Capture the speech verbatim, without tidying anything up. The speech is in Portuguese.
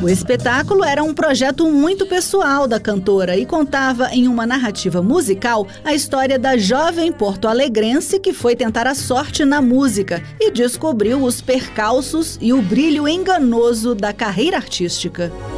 O espetáculo era um projeto muito pessoal da cantora e contava em uma narrativa musical a história da jovem porto-alegrense que foi tentar a sorte na música e descobriu os percalços e o brilho enganoso da carreira artística.